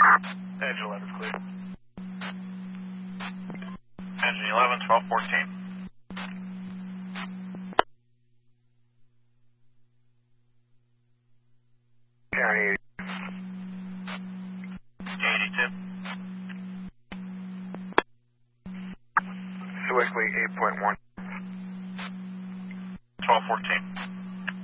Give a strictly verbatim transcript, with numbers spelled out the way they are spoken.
Engine eleven is clear. Engine eleven, twelve fourteen. County eighty-two. Swickley eight point one. twelve fourteen.